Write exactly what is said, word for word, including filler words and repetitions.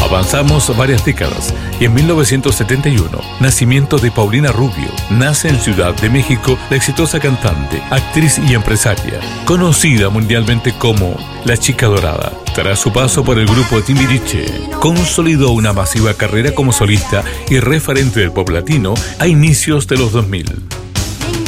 Avanzamos varias décadas y en mil novecientos setenta y uno, nacimiento de Paulina Rubio, nace en Ciudad de México la exitosa cantante, actriz y empresaria, conocida mundialmente como La Chica Dorada. Tras su paso por el grupo Timbiriche, consolidó una masiva carrera como solista y referente del pop latino a inicios de los dos mil.